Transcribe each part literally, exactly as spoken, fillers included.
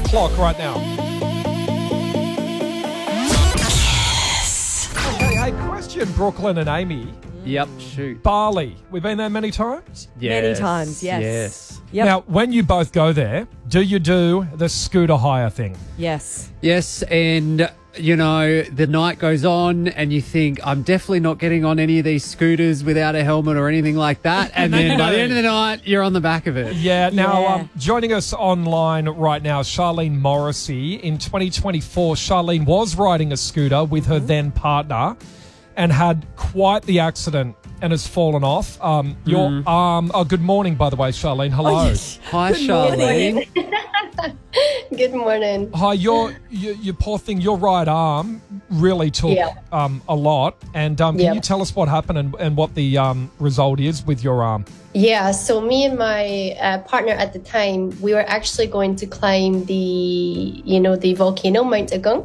clock right now. Okay, hey, question, Brooklyn and Amy. Yep, shoot. Bali. We've been there many times? Yes. Many times, yes. Yes. Yep. Now, when you both go there, do you do the scooter hire thing? Yes. Yes, and, you know, the night goes on and you think, I'm definitely not getting on any of these scooters without a helmet or anything like that. And then by the end of the night, you're on the back of it. Yeah, now Yeah. Um, joining us online right now, Charlene Morrissey. In twenty twenty-four, Charlene was riding a scooter with her then partner and had quite the accident and has fallen off. Um, your arm... Oh, good morning, by the way, Charlene. Hello. Oh, yes. Hi, Charlene. Good morning. Hi, your, your your poor thing, your right arm really took Yeah. um, a lot. And um, can Yeah. you tell us what happened and, and what the um, result is with your arm? Yeah, so me and my uh, partner at the time, we were actually going to climb the, you know, the volcano, Mount Agung.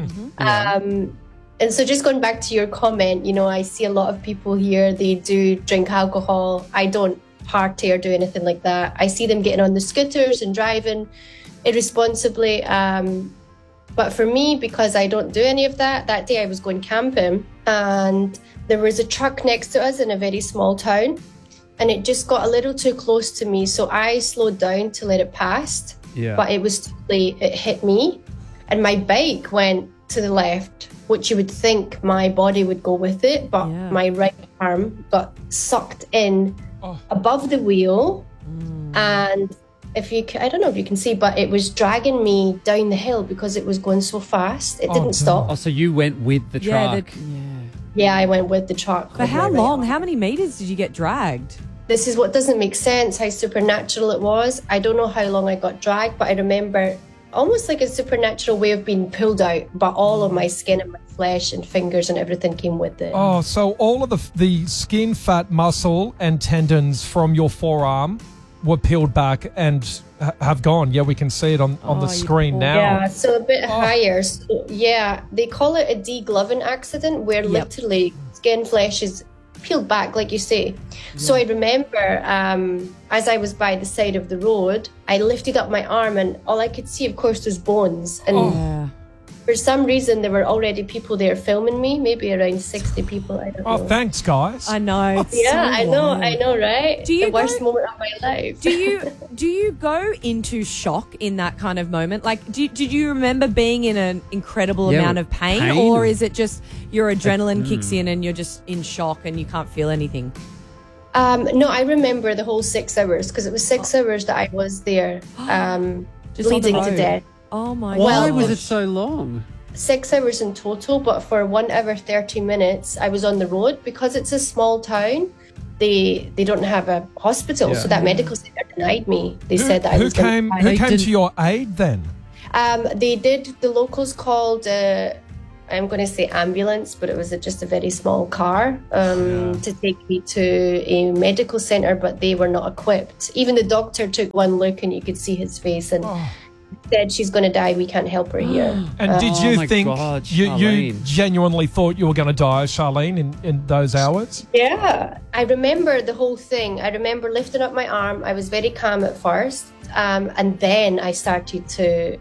Um, and so just going back to your comment, you know, I see a lot of people here, they do drink alcohol. I don't party or do anything like that. I see them getting on the scooters and driving irresponsibly. Um, but for me, because I don't do any of that, that day I was going camping and there was a truck next to us in a very small town and it just got a little too close to me. So I slowed down to let it pass, Yeah. but it was too late. It hit me and my bike went to the left, which you would think my body would go with it, but Yeah. my right arm got sucked in Oh. above the wheel. And if you, ca- I don't know if you can see, but it was dragging me down the hill because it was going so fast. It Oh, didn't God. stop. Oh, so you went with the Yeah, truck. the- yeah. Yeah, I went with the truck. For with how my right long? arm. How many meters did you get dragged? This is what doesn't make sense, how supernatural it was. I don't know how long I got dragged, but I remember almost like a supernatural way of being pulled out, but all of my skin and my flesh and fingers and everything came with it. Oh, so all of the the skin, fat, muscle, and tendons from your forearm were peeled back and ha- have gone. Yeah, we can see it on, on the Oh, you screen poor- now. Yeah, so a bit higher. So, yeah, they call it a degloving accident where literally skin flesh is peeled back, like you say. So I remember um, as I was by the side of the road, I lifted up my arm and all I could see, of course, was bones. And Yeah. for some reason, there were already people there filming me, maybe around sixty people. I don't Oh, know. thanks, guys. I know. It's Yeah, so I know, wild. I know, right? Do you the worst go- moment of my life. Do you do you go into shock in that kind of moment? Like, do, did you remember being in an incredible Yeah, amount of pain, pain or or- is it just your adrenaline kicks in and you're just in shock and you can't feel anything? Um, no, I remember the whole six hours because it was six hours that I was there, um, Just on the bleeding to road. death. Oh my Why god! was it so long? Six hours in total, but for one hour thirty minutes, I was on the road because it's a small town. They they don't have a hospital, Yeah. so that medical center denied me. They Who, said that I who was gonna came, die. who They came to didn't- your aid then? Um, they did. The locals called. Uh, I'm going to say ambulance, but it was a, just a very small car um, to take me to a medical center, but they were not equipped. Even the doctor took one look and you could see his face and Oh. said, she's going to die. We can't help her here. And did Oh you my think God, you, you Charlene. genuinely thought you were going to die, Charlene, in, in those hours? Yeah, I remember the whole thing. I remember lifting up my arm. I was very calm at first. Um, and then I started to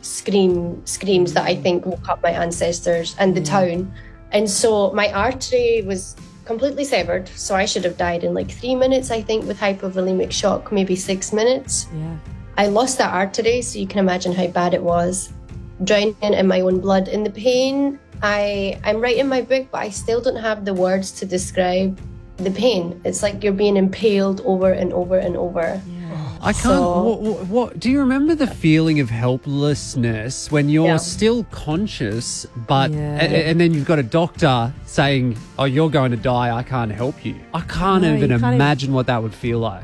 scream screams that I think woke up my ancestors and the town. And so my artery was completely severed. So I should have died in like three minutes, I think, with hypovolemic shock, maybe six minutes. Yeah. I lost that artery, so you can imagine how bad it was. Drowning in my own blood. In the pain, I, I'm writing my book, but I still don't have the words to describe the pain. It's like you're being impaled over and over and over. I can't. So- what, what, what do you remember the feeling of helplessness when you're Yeah. still conscious, but Yeah. a- and then you've got a doctor saying, "Oh, you're going to die. I can't help you." I can't No, even you can't imagine what that would feel like.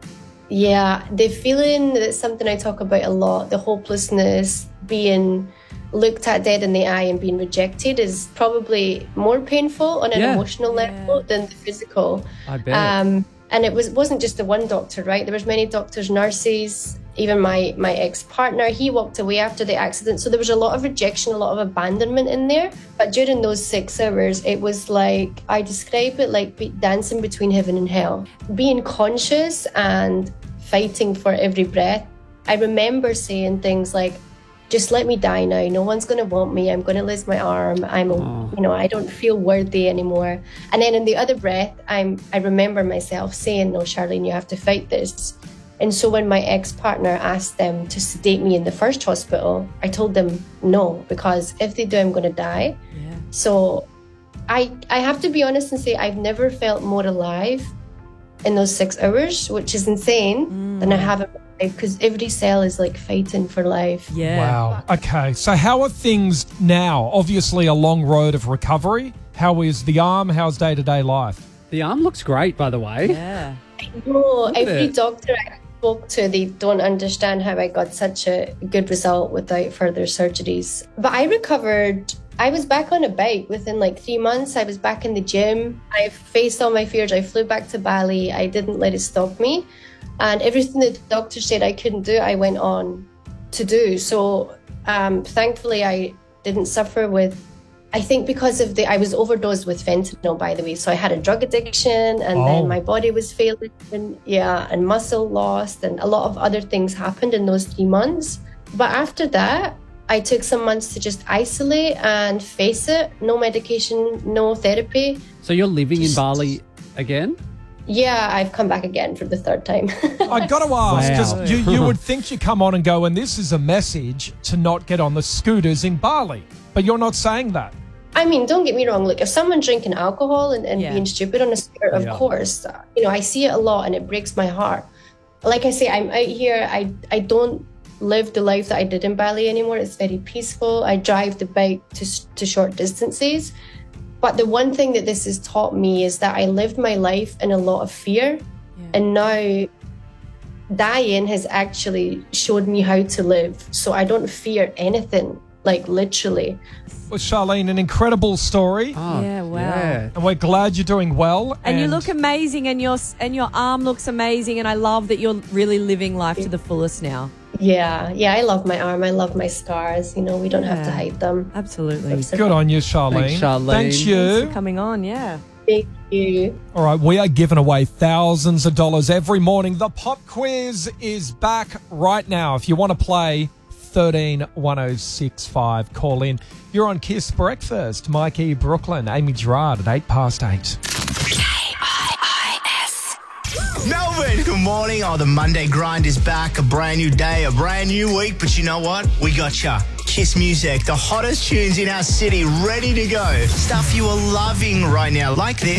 Yeah, the feeling, that's something I talk about a lot, the hopelessness, being looked at dead in the eye and being rejected is probably more painful on an Yeah. emotional level than the physical. I bet. Um, and it was wasn't just the one doctor, right? There was many doctors, nurses, even my my ex-partner. He walked away after the accident, so there was a lot of rejection, a lot of abandonment in there. But during those six hours, it was like I describe it like be, dancing between heaven and hell, being conscious and fighting for every breath. I remember saying things like, just let me die now. No one's going to want me. I'm going to lose my arm. I'm, Oh. you know, I don't feel worthy anymore. And then in the other breath, I'm, I remember myself saying, no, Charlene, you have to fight this. And so when my ex-partner asked them to sedate me in the first hospital, I told them no, because if they do, I'm going to die. Yeah. So I, I have to be honest and say I've never felt more alive in those six hours, which is insane, Mm. than I have in my life, because every cell is like fighting for life. Yeah. Wow. Okay. So how are things now? Obviously a long road of recovery. How is the arm? How's day-to-day life? The arm looks great, by the way. Yeah. No, Look at every it. doctor I spoke to, they don't understand how I got such a good result without further surgeries. But I recovered. I was back on a bike within like three months. I was back in the gym. I faced all my fears. I flew back to Bali. I didn't let it stop me. And everything the doctor said I couldn't do, I went on to do. So um, thankfully, I didn't suffer with, I think because of the, I was overdosed with fentanyl, by the way. So I had a drug addiction, and Oh. then my body was failing. And, yeah, and muscle loss, and a lot of other things happened in those three months. But after that, I took some months to just isolate and face it. No medication, no therapy. So you're living in Just- Bali again? Yeah, I've come back again for the third time. I got to ask, Wow. because you, you would think you come on and go, and this is a message to not get on the scooters in Bali. But you're not saying that. I mean, don't get me wrong. Look, if someone's drinking alcohol and, and Yeah. being stupid on a scooter, of Yeah. course, uh, you know, I see it a lot and it breaks my heart. Like I say, I'm out here. I, I don't live the life that I did in Bali anymore. It's very peaceful. I drive the bike to, s- to short distances. But the one thing that this has taught me is that I lived my life in a lot of fear. Yeah. And now dying has actually showed me how to live. So I don't fear anything, like literally. Well, Charlene, an incredible story. Oh, Yeah, wow. yeah. And we're glad you're doing well. And, you look amazing, and your and your arm looks amazing, and I love that you're really living life to the fullest now. Yeah, yeah, I love my arm. I love my scars. You know, we don't have to Yeah. hide them. Absolutely. Good on you, Charlene. Thanks, Charlene. Thanks, Thanks you. for coming on, yeah. Thank you. All right, we are giving away thousands of dollars every morning. The pop quiz is back right now. If you want to play, thirteen one oh six five, call in. You're on Kiss Breakfast. Mikey Brooklyn, Amy Gerard at eight past eight. Melbourne, good morning. Oh, the Monday grind is back. A brand new day, a brand new week. But you know what? We got ya. Kiss Music, the hottest tunes in our city, ready to go. Stuff you are loving right now, like this.